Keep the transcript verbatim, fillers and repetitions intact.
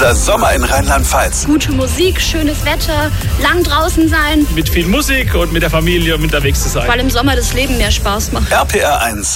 Unser Sommer in Rheinland-Pfalz. Gute Musik, schönes Wetter, lang draußen sein. Mit viel Musik und mit der Familie unterwegs zu sein. Weil im Sommer das Leben mehr Spaß macht. R P R eins